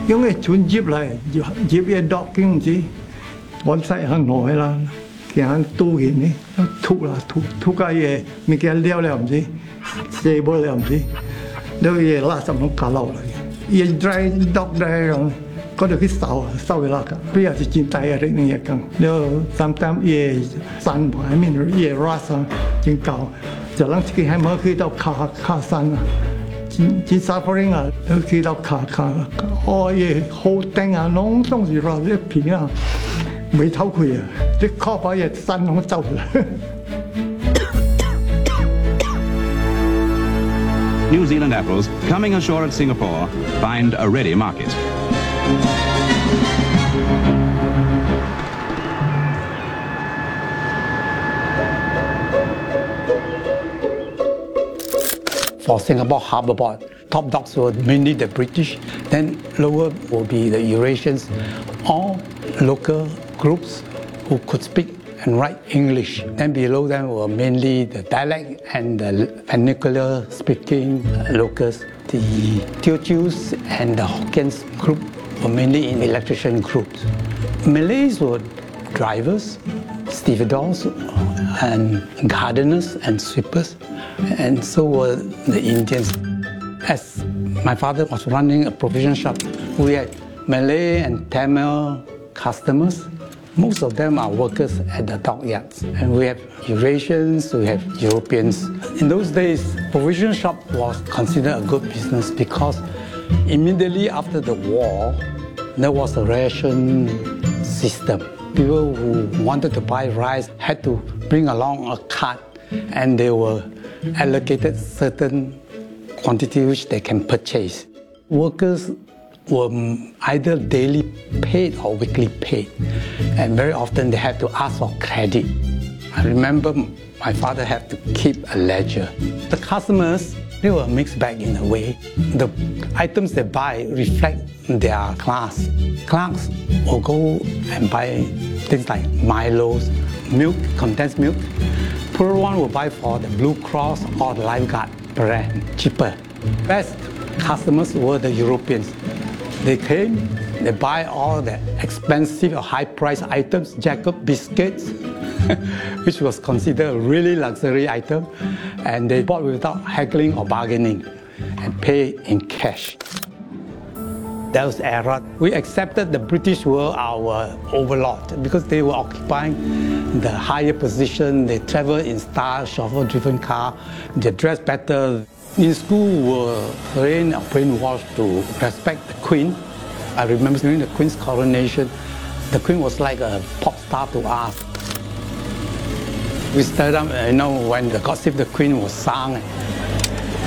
因為船入嚟，入嘅 docking 唔知，往西行內啦，行ตู้件呢，吐啦吐嘅嘢，咪叫撩唔知，射波唔知，แล้ว嘢拉什麼架樓嚟嘅，嘢 dry dock dry 咁，嗰度佢收嘅啦㗎，佢又是戰底啊啲嘢咁，แล้วsometimes 嘢散埋面嘢 rust 啊，真舊，就諗自己係冇去到卡山啊。真 suffering 啊！去到卡，哦嘢好頂啊，弄東西落啲片啊，未偷佢啊，啲殼把嘢山弄走啦。 New Zealand apples coming ashore at Singapore find a ready market. For Singapore Harbour Port, top docks were mainly the British, then lower will be the Eurasians, all local groups who could speak and write English. Then below them were mainly the dialect and the vernacular speaking locals. The Teochews and the Hokkiens group were mainly in electrician groups. Malays were drivers, stevedores, and gardeners and sweepers, and so were the Indians. As my father was running a provision shop, we had Malay and Tamil customers. Most of them are workers at the dockyards. And we have Eurasians, we have Europeans. In those days, provision shop was considered a good business because immediately after the war, there was a ration system. People who wanted to buy rice had to bring along a cart, and they were allocated certain quantity which they can purchase. Workers were either daily paid or weekly paid, and very often they had to ask for credit. I remember my father had to keep a ledger. The customers, they were a mixed bag in a way. The items they buy reflect their class. Clerks will go and buy things like Milos, milk, condensed milk. Poor one will buy for the Blue Cross or the Lifeguard brand, cheaper. Best customers were the Europeans. They came, they buy all the expensive or high-priced items, Jacob biscuits, which was considered a really luxury item, and they bought without haggling or bargaining and pay in cash. That was era. We accepted the British were our overlord because they were occupying the higher position. They traveled in style, chauffeur-driven car. They dressed better. In school, we were trained or brainwashed to respect the Queen. I remember during the Queen's coronation, the Queen was like a pop star to us. We stood up, when the God Save the Queen was sung,